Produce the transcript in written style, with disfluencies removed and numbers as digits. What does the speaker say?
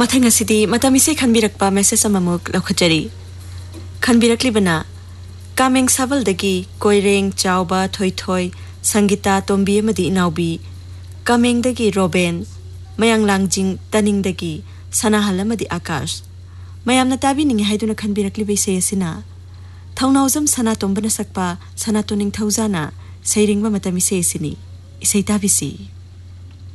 मथंग असिदी मतमिसे खनबिरकपा message अममुक लखचरी खनबिरकलिबना Kameng साबलदगी Koireng चावबा थोइथोइ Sangeeta तोंबी अमदी इनाउबी कामेंगदगी रोबेन मयांग लांगजिंग तनिंगदगी सनाहल अमदी आकाश मयामना ताबिनिंग हाइदुना खनबिरकलिबे इसे असिना थौनाउजम सनातोंबना सकपा सनातोनिंग थौजाना सैरिंगबा मतमिसे असिनी इसे ताबिसी